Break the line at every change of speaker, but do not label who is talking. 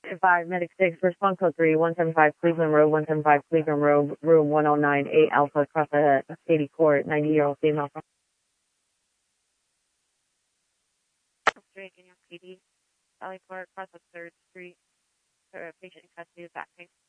5, Medic 6, respond code 3, 175 Cleveland Road, 175 Cleveland Road, room 1098 Alpha, across the Katy Court, 90-year-old female.
Drake in your PD, Valley Park, across the 3rd Street, patient in custody of back pain.